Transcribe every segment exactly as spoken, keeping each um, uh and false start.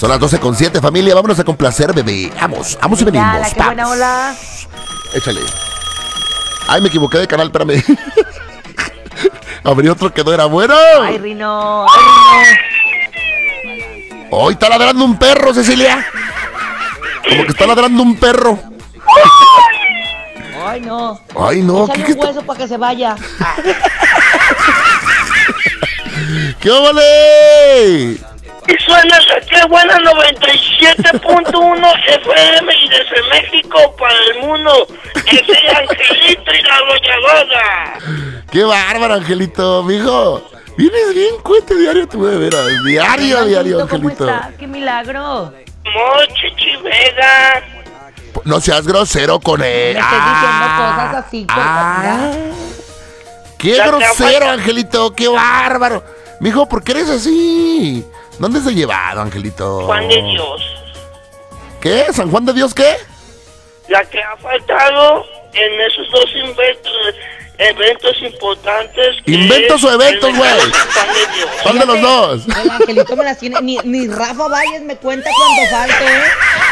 Son las doce con siete, familia. Vámonos a complacer, bebé. Vamos, vamos y venimos. Hola, qué buena hola. Échale. Ay, me equivoqué de canal, espérame. Abrí otro que no era bueno. Ay, Rino. Ay, Rino. Hoy está ladrando un perro, Cecilia. Como que está ladrando un perro. Ay, no. Ay, no. Échale ¿Qué, un qué hueso para que se vaya. ¿Qué vale? Y suena que buena noventa y siete punto uno F M y desde México para el mundo. Ese Angelito y la arrolladora. Qué bárbaro, Angelito, mijo. Vienes bien cuente diario, tú de veras. Diario, Ay, diario, ¿cómo Angelito. está? ¡Qué milagro! Mochichi Vega. No seas grosero con él. Me estoy diciendo cosas así. Ah, Mira. qué Ya te grosero, aguanta. Angelito, qué bárbaro. Mijo, ¿por qué eres así? ¿Dónde se ha llevado, Angelito? Juan de Dios. ¿Qué? ¿San Juan de Dios qué? La que ha faltado en esos dos inventos, eventos importantes. que ¿Inventos es o eventos, el güey? de Juan de Dios. ¿Cuál de los dos? El Angelito me las tiene. Ni, ni Rafa Valles me cuenta cuando falte, ¿eh?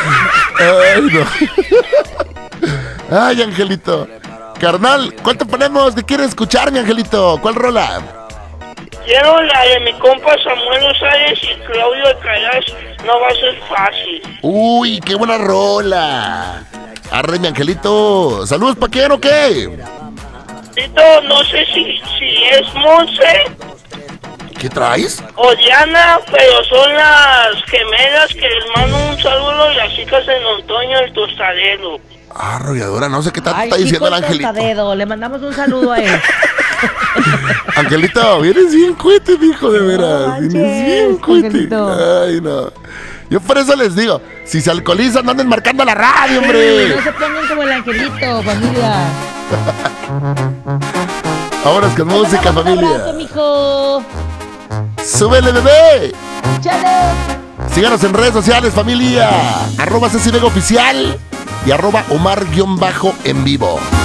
Ay, no. Ay, Angelito. Carnal, ¿cuál te ponemos? ¿Qué quieres escuchar, mi Angelito? ¿Cuál rola? Quiero la de mi compa Samuel Osales y Claudio Alcaraz. No va a ser fácil. Uy, qué buena rola. Arre, mi Angelito. ¿Saludos pa' quién o qué? Tito, no sé si, si es Monse ¿Qué traes? o Diana, pero son las gemelas que les mando un saludo y las chicas de Montoño el Tostadero. Ah, arrolladora, no sé qué tanto Ay, está diciendo el chico, Angelito. Tostadedo, le mandamos un saludo a él. Angelito, vienes bien cuete, mijo, de veras. manches, Vienes bien cuete. Angelito. Ay, no. Yo por eso les digo, si se alcoholizan, no anden marcando la radio, hombre. Sí, no se pongan como el Angelito, familia. Vámonos con música, Un abrazo, familia. mijo. Súbele, bebé. Chale. Síganos en redes sociales, familia. Arroba Ceci Vega Oficial y arroba Omar-en vivo.